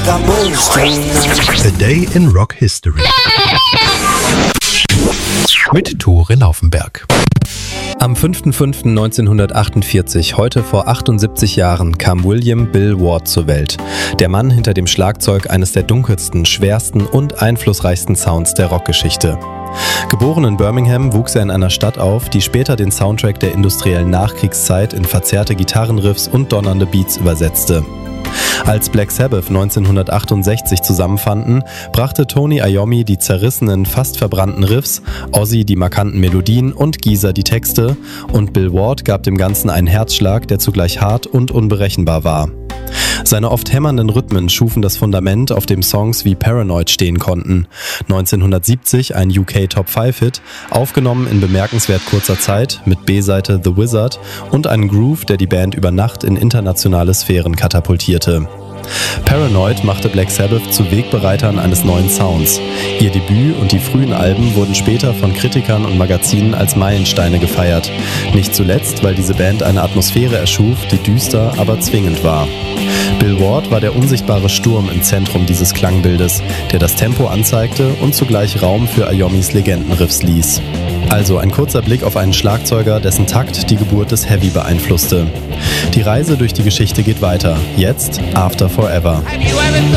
A Day in Rock History. Mit Tore Laufenberg. Am 5.5.1948, heute vor 78 Jahren, kam William Bill Ward zur Welt. Der Mann hinter dem Schlagzeug eines der dunkelsten, schwersten und einflussreichsten Sounds der Rockgeschichte. Geboren in Birmingham, wuchs er in einer Stadt auf, die später den Soundtrack der industriellen Nachkriegszeit in verzerrte Gitarrenriffs und donnernde Beats übersetzte. Als Black Sabbath 1968 zusammenfanden, brachte Tony Iommi die zerrissenen, fast verbrannten Riffs, Ozzy die markanten Melodien und Geezer die Texte und Bill Ward gab dem Ganzen einen Herzschlag, der zugleich hart und unberechenbar war. Seine oft hämmernden Rhythmen schufen das Fundament, auf dem Songs wie Paranoid stehen konnten. 1970 ein UK Top-5-Hit, aufgenommen in bemerkenswert kurzer Zeit mit B-Seite The Wizard und einen Groove, der die Band über Nacht in internationale Sphären katapultierte. Paranoid machte Black Sabbath zu Wegbereitern eines neuen Sounds. Ihr Debüt und die frühen Alben wurden später von Kritikern und Magazinen als Meilensteine gefeiert. Nicht zuletzt, weil diese Band eine Atmosphäre erschuf, die düster, aber zwingend war. Bill Ward war der unsichtbare Sturm im Zentrum dieses Klangbildes, der das Tempo anzeigte und zugleich Raum für Iommis Legendenriffs ließ. Also ein kurzer Blick auf einen Schlagzeuger, dessen Takt die Geburt des Heavy beeinflusste. Die Reise durch die Geschichte geht weiter. Jetzt After Forever. Have you ever